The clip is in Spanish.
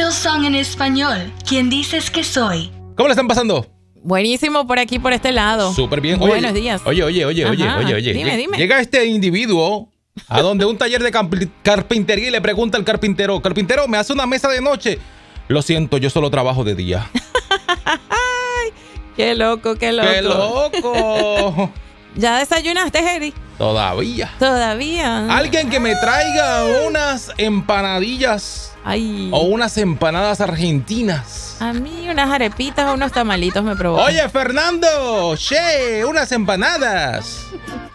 Estos son en español. ¿Quién dices que soy? ¿Cómo le están pasando? Buenísimo por aquí, por este lado. Súper bien. Buenos días. Oye. Dime. Llega este individuo a donde un taller de carpintería y le pregunta al carpintero, ¿me hace una mesa de noche? Lo siento, yo solo trabajo de día. Qué loco. ¡Qué loco! ¿Ya desayunaste, Eddie? Todavía. Alguien que me traiga unas empanadillas. Ay. O unas empanadas argentinas. A mí unas arepitas o unos tamalitos me provocan. Oye, Fernando, unas empanadas.